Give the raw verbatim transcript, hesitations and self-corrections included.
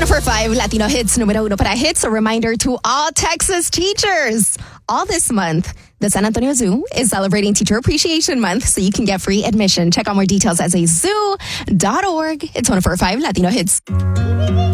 one oh four point five Latino Hits número uno para hits. A reminder to all Texas teachers. All this month, the San Antonio Zoo is celebrating Teacher Appreciation Month, so you can get free admission. Check out more details at a zoo dot org. It's one oh four point five Latino Hits.